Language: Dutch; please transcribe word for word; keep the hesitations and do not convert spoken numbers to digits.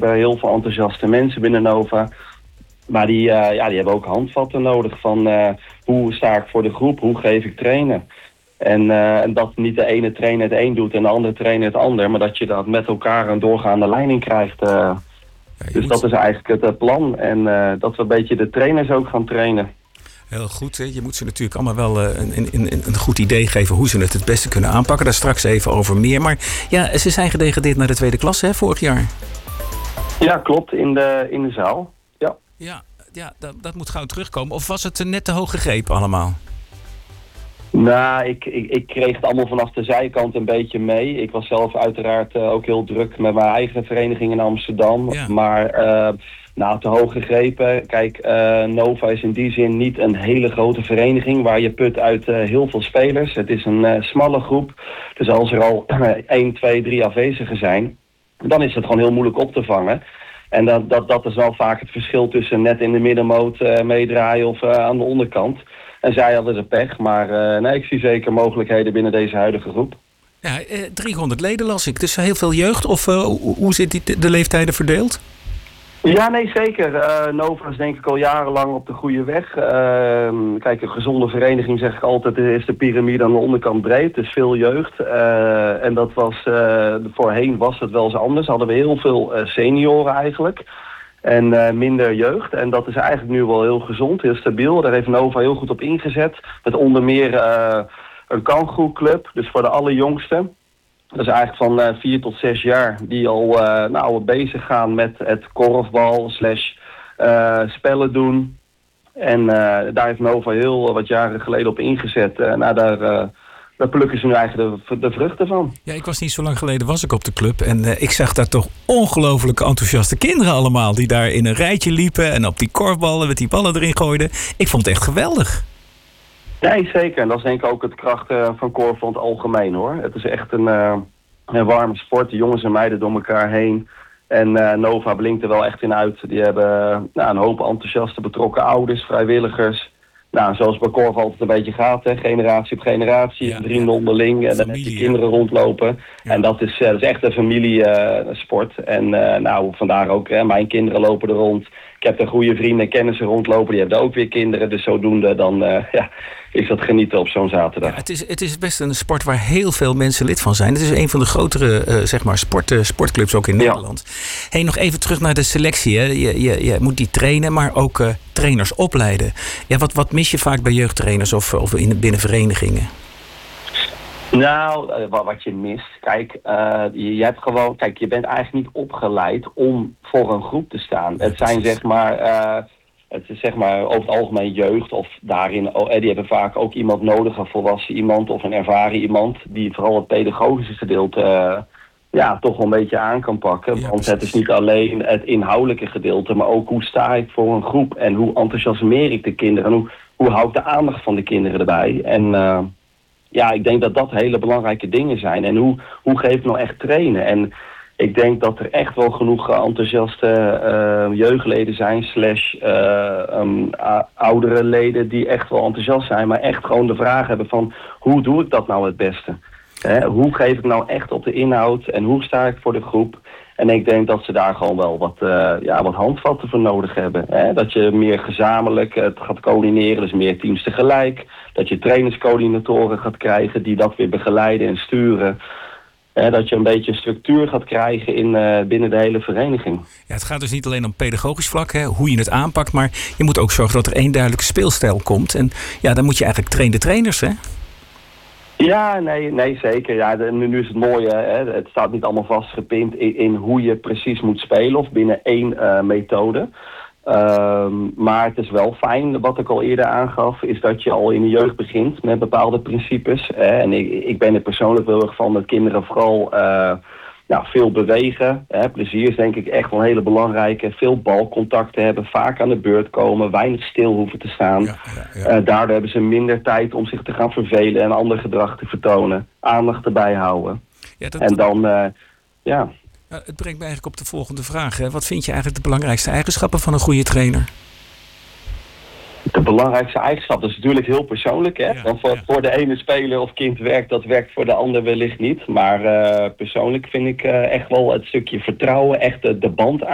hebben heel veel enthousiaste mensen binnen Nova. Maar die, uh, ja, die hebben ook handvatten nodig van uh, hoe sta ik voor de groep, hoe geef ik trainen. En, uh, en dat niet de ene trainer het een doet en de andere trainer het ander, maar dat je dat met elkaar een doorgaande leiding krijgt. Uh, ja, dus moet... dat is eigenlijk het uh, plan. En uh, dat we een beetje de trainers ook gaan trainen. Heel goed, hè? Je moet ze natuurlijk allemaal wel uh, een, een, een goed idee geven hoe ze het het beste kunnen aanpakken. Daar straks even over meer. Maar ja, ze zijn gedegradeerd naar de tweede klasse, hè, vorig jaar. Ja, klopt, in de, in de zaal. Ja, ja, ja dat, dat moet gauw terugkomen. Of was het net te hoog gegrepen allemaal? Nou, ik, ik, ik kreeg het allemaal vanaf de zijkant een beetje mee. Ik was zelf uiteraard uh, ook heel druk met mijn eigen vereniging in Amsterdam. Ja. Maar uh, nou, te hoog gegrepen. Kijk, uh, Nova is in die zin niet een hele grote vereniging waar je put uit uh, heel veel spelers. Het is een uh, smalle groep. Dus als er al één, twee, drie afwezigen zijn, dan is het gewoon heel moeilijk op te vangen. En dat, dat, dat is wel vaak het verschil tussen net in de middenmoot uh, meedraaien of uh, aan de onderkant. En zij hadden de pech, maar uh, nee, ik zie zeker mogelijkheden binnen deze huidige groep. Ja, eh, driehonderd leden las ik, dus heel veel jeugd. Of uh, hoe, hoe zit die, de leeftijden verdeeld? Ja, nee, zeker. Uh, Nova is denk ik al jarenlang op de goede weg. Uh, kijk, een gezonde vereniging zeg ik altijd, is de piramide aan de onderkant breed. Dus veel jeugd. Uh, en dat was, uh, voorheen was het wel eens anders. Hadden we heel veel uh, senioren eigenlijk. En uh, minder jeugd. En dat is eigenlijk nu wel heel gezond, heel stabiel. Daar heeft Nova heel goed op ingezet. Met onder meer uh, een kangoeroeclub, dus voor de allerjongsten. Dat is eigenlijk van uh, vier tot zes jaar die al uh, nou, bezig gaan met het korfbal slash uh, spellen doen. En uh, daar heeft Nova heel wat jaren geleden op ingezet. Uh, nou, daar... Uh, Daar plukken ze nu eigenlijk de, de vruchten van. Ja, ik was niet zo lang geleden was ik op de club. En uh, ik zag daar toch ongelooflijk enthousiaste kinderen allemaal. Die daar in een rijtje liepen en op die korfballen met die ballen erin gooiden. Ik vond het echt geweldig. Nee, zeker. En dat is denk ik ook het kracht uh, van korfbal in het algemeen hoor. Het is echt een, uh, een warme sport. De jongens en meiden door elkaar heen. En uh, Nova blinkt er wel echt in uit. Die hebben uh, nou, een hoop enthousiaste betrokken ouders, vrijwilligers. Nou, zoals bij korfbal altijd een beetje gaat, hè. Generatie op generatie, ja, vrienden ja. onderling. En dan heb je kinderen rondlopen. Ja. En dat is, uh, dat is echt een familiesport. Uh, en uh, nou, vandaar ook, hè, mijn kinderen lopen er rond. Ik heb er goede vrienden en kennissen rondlopen. Die hebben ook weer kinderen. Dus zodoende dan uh, ja, is dat genieten op zo'n zaterdag. Ja, het, is, het is best een sport waar heel veel mensen lid van zijn. Het is een van de grotere uh, zeg maar sport, uh, sportclubs ook in ja. Nederland. Hey, nog even terug naar de selectie. Hè. Je, je, je moet die trainen, maar ook uh, trainers opleiden. Ja, wat, wat mis je vaak bij jeugdtrainers of, of in, binnen verenigingen? Nou, wat je mist. Kijk, uh, je, je hebt gewoon, kijk, je bent eigenlijk niet opgeleid om voor een groep te staan. Het zijn zeg maar, uh, het is zeg maar over het algemeen jeugd of daarin, oh, die hebben vaak ook iemand nodig, een volwassen iemand of een ervaren iemand die vooral het pedagogische gedeelte uh, ja, toch wel een beetje aan kan pakken. Ja, want het is niet alleen het inhoudelijke gedeelte, maar ook hoe sta ik voor een groep en hoe enthousiasmeer ik de kinderen en hoe, hoe hou ik de aandacht van de kinderen erbij. En uh, ja, ik denk dat dat hele belangrijke dingen zijn. En hoe, hoe geef ik nou echt trainen? En ik denk dat er echt wel genoeg enthousiaste uh, jeugdleden zijn, slash uh, um, oudere leden die echt wel enthousiast zijn, maar echt gewoon de vraag hebben van hoe doe ik dat nou het beste? Hè? Hoe geef ik nou echt op de inhoud en hoe sta ik voor de groep? En ik denk dat ze daar gewoon wel wat, uh, ja, wat handvatten voor nodig hebben. Hè? Dat je meer gezamenlijk het gaat coördineren, dus meer teams tegelijk. Dat je trainerscoördinatoren gaat krijgen die dat weer begeleiden en sturen. Hè? Dat je een beetje structuur gaat krijgen in, uh, binnen de hele vereniging. Ja, het gaat dus niet alleen om pedagogisch vlak, hè, hoe je het aanpakt. Maar je moet ook zorgen dat er één duidelijke speelstijl komt. En ja, dan moet je eigenlijk trainde trainers, hè? Ja, nee, nee zeker. Ja, de, nu is het mooie, hè, het staat niet allemaal vastgepind in, in hoe je precies moet spelen of binnen één uh, methode. Um, maar het is wel fijn, wat ik al eerder aangaf, is dat je al in de jeugd begint met bepaalde principes. Hè. En ik, ik ben er persoonlijk heel erg van dat kinderen vooral uh, nou, veel bewegen. Hè. Plezier is denk ik echt wel een hele belangrijke. Veel balcontacten hebben, vaak aan de beurt komen, weinig stil hoeven te staan. Ja, ja, ja. Uh, daardoor hebben ze minder tijd om zich te gaan vervelen en ander gedrag te vertonen. Aandacht erbij houden. Ja, dat, en dan, uh, ja... Het brengt me eigenlijk op de volgende vraag. Hè. Wat vind je eigenlijk de belangrijkste eigenschappen van een goede trainer? De belangrijkste eigenschap, dat is natuurlijk heel persoonlijk. Hè? Ja, Want voor, ja. voor de ene speler of kind werkt, dat werkt voor de ander wellicht niet. Maar uh, persoonlijk vind ik uh, echt wel het stukje vertrouwen, echt de, de band